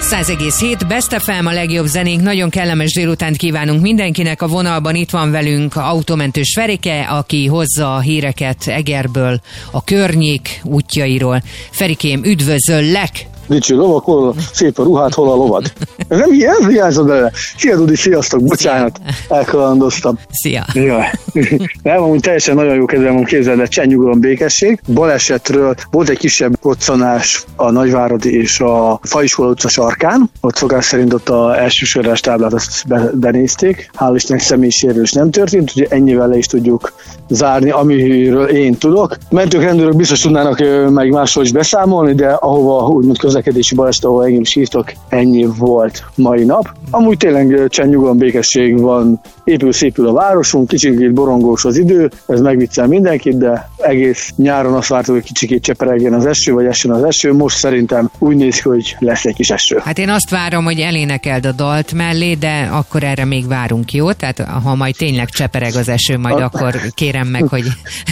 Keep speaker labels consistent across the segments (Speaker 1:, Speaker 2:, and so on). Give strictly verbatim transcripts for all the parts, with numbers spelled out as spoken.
Speaker 1: száz egész hét Best ef em, a legjobb zenénk. Nagyon kellemes délutánt kívánunk mindenkinek. A vonalban itt van velünk autómentős Ferike, aki hozza a híreket Egerből, a környék útjairól. Ferikém, üdvözöllek!
Speaker 2: Dicső lovak, hol szép a ruhát, hol a lovad. Ez nem ilyen, ez hiányzott bele. Szia Dudi, sziasztok, bocsánat, elkalandoztam.
Speaker 1: Szia.
Speaker 2: Jaj. Nem, amúgy teljesen nagyon jó kedvem, képzeld, de csendnyugalom, békesség. Balesetről volt egy kisebb koccanás a Nagyváradi és a Faiskola utca sarkán. Ott szokás szerint ott a elsősorás táblát azt benézték. Hál' Istennek személyi sérülés nem történt, ugye ennyivel le is tudjuk zárni, amiről én tudok. Mentők, rendőrök biztos tudnának meg másról is beszámolni, de ahova úgymond közlekedési baleset, ahol engem is hívtak, ennyi volt mai nap. Amúgy tényleg csendnyugalom, békesség van, épül-szépül a városunk, kicsit borongós az idő, ez megviccel mindenkit, de egész nyáron azt vártuk, hogy kicsikét cseperegjen az eső, vagy essen az eső. Most szerintem úgy néz ki, hogy lesz egy kis eső.
Speaker 1: Hát én azt várom, hogy elénekeld a dalt mellé, de akkor erre még várunk, jó? Tehát ha majd tényleg csepereg az eső, majd a... akkor kérem meg, hogy,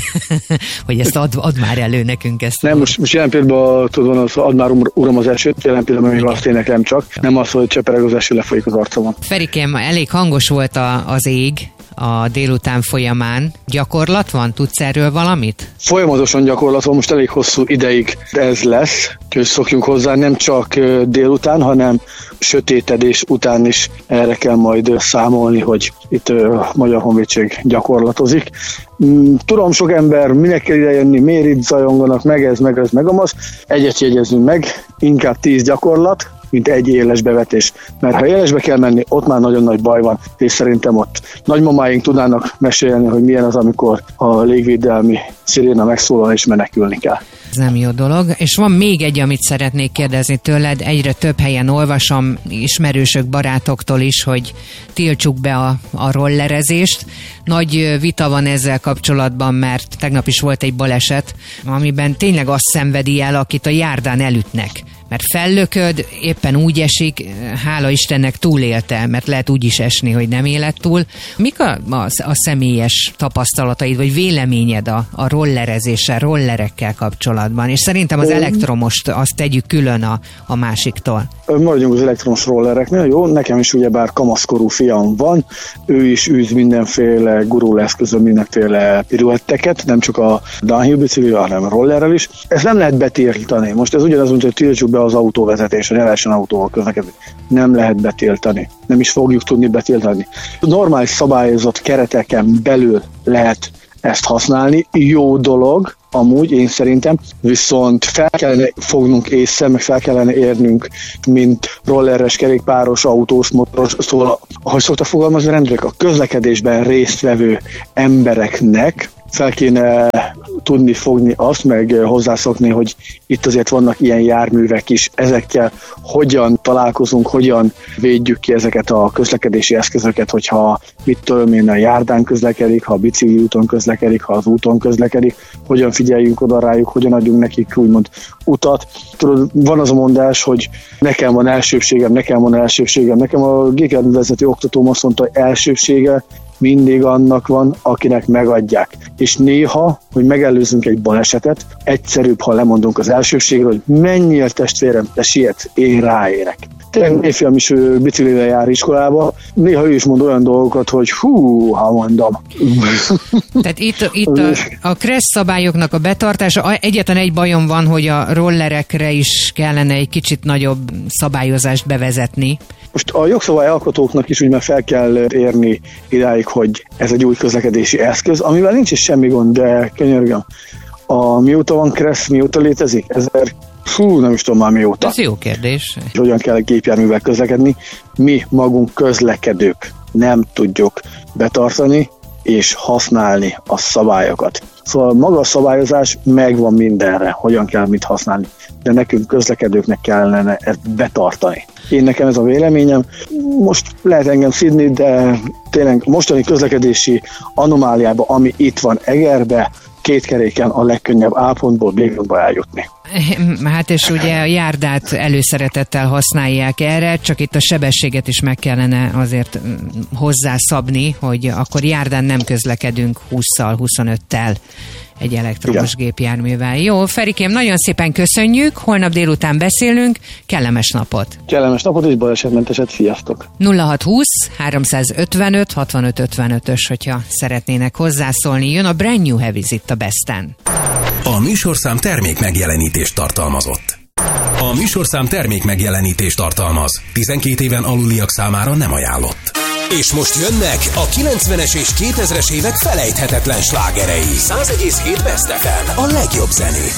Speaker 1: hogy ezt ad, ad már elő nekünk ezt.
Speaker 2: Nem, most, most jelen pillanatban tudod, az ad már uram az esőt, jelen pillanatban még azt éneklem csak, nem az, hogy csepereg az eső, lefolyik az arcomon.
Speaker 1: Ferikém, elég hangos volt a, az ég a délután folyamán. Gyakorlat van? Tudsz erről valamit?
Speaker 2: Folyamatosan gyakorlat van, most elég hosszú ideig ez lesz, hogy szokjunk hozzá, nem csak délután, hanem sötétedés után is erre kell majd számolni, hogy itt a Magyar Honvédség gyakorlatozik. Tudom, sok ember minek kell ide jönni, miért itt zajonganak, meg ez, meg ez, meg amaz. Egyet jegyezzünk meg, inkább tíz gyakorlat, mint egy éles bevetés. Mert ha élesbe kell menni, ott már nagyon nagy baj van, és szerintem ott nagymamáink tudnának mesélni, hogy milyen az, amikor a légvédelmi sziréna megszólal, és menekülni kell.
Speaker 1: Ez nem jó dolog. És van még egy, amit szeretnék kérdezni tőled. Egyre több helyen olvasom, ismerősök, barátoktól is, hogy tiltsuk be a, a rollerezést. Nagy vita van ezzel kapcsolatban, mert tegnap is volt egy baleset, amiben tényleg azt szenvedi el, akit a járdán elütnek. Mert fellököd, éppen úgy esik, hála Istennek túlélte, mert lehet úgy is esni, hogy nem élet túl. Mik a, a, a személyes tapasztalataid, vagy véleményed a, a rollerezéssel, rollerekkel kapcsolatban? És szerintem az elektromost azt tegyük külön a, a másiktól.
Speaker 2: Maradjunk az elektromos rollereknél, jó? Nekem is ugyebár kamaszkorú fiam van, ő is űz mindenféle guruleszközön, mindenféle piruetteket, nem csak a downhill biciklivel, hanem a rollerrel is. Ezt nem lehet betiltani. Most ez ugyanaz, mint hogy tiltsuk be az autóvezetés, hogy ne lehessen autóval közlekedni. Nem lehet betiltani. Nem is fogjuk tudni betiltani. Normális szabályozott kereteken belül lehet ezt használni. Jó dolog, amúgy én szerintem, viszont fel kellene fognunk észre, meg fel kellene érnünk, mint rolleres, kerékpáros, autós, motoros, szóval, ahogy szoktak fogalmazni rendőrök, a közlekedésben résztvevő embereknek fel kéne tudni fogni azt, meg hozzászokni, hogy itt azért vannak ilyen járművek is, ezekkel hogyan találkozunk, hogyan védjük ki ezeket a közlekedési eszközöket, hogyha mit tudom én, a járdán közlekedik, ha a bicikli úton közlekedik, ha az úton közlekedik, hogyan figyeljünk oda rájuk, hogyan adjunk nekik úgymond utat. Tudod, van az a mondás, hogy nekem van elsőbségem, nekem van elsőbségem. Nekem a gépjárművezető oktatóm azt mondta, hogy elsőbsége mindig annak van, akinek megadják. És néha, hogy megelőzzünk egy balesetet, egyszerűbb, ha lemondunk az elsőbségről, hogy menjél testvérem, te sietsz, én ráérek. Tényleg évfiam is biciklivel jár iskolába, néha ő is mond olyan dolgokat, hogy hú, ha mondom.
Speaker 1: Tehát itt, itt a, a kressz szabályoknak a betartása, egyetlen egy bajom van, hogy a rollerekre is kellene egy kicsit nagyobb szabályozást bevezetni.
Speaker 2: Most a jogszabályalkotóknak is úgy már fel kell érni idáig, hogy ez egy új közlekedési eszköz, amivel nincs is semmi gond, de könyörgöm. A mióta van kressz, mióta létezik? Ezer, fú, nem is tudom már mióta.
Speaker 1: Ez jó kérdés.
Speaker 2: Hogyan kell gépjárművel közlekedni? Mi magunk közlekedők nem tudjuk betartani és használni a szabályokat. Szóval maga a szabályozás megvan mindenre, hogyan kell mit használni, de nekünk közlekedőknek kellene ezt betartani. Én nekem ez a véleményem. Most lehet engem szidni, de tényleg mostani közlekedési anomáliába, ami itt van Egerbe, két keréken a legkönnyebb A pontból B pontba eljutni.
Speaker 1: Hát és ugye a járdát előszeretettel használják erre, csak itt a sebességet is meg kellene azért hozzászabni, hogy akkor járdán nem közlekedünk hússzal, huszonöttel, egy elektromos Igen. gépjárművel. Jó, Ferikém, nagyon szépen köszönjük, holnap délután beszélünk, kellemes napot!
Speaker 2: Kellemes napot és balesetmenteset, sziasztok!
Speaker 1: nulla hat húsz háromszázötvenöt hatvanöt ötvenötös, hogyha szeretnének hozzászólni. Jön a Brand New Heavies itt a Besten.
Speaker 3: A műsorszám termék megjelenítést tartalmazott. A műsorszám termék megjelenítést tartalmaz. tizenkét éven aluliak számára nem ajánlott. És most jönnek a kilencvenes és kétezres évek felejthetetlen slágerei. száz egész hét Best ef em, a legjobb zené.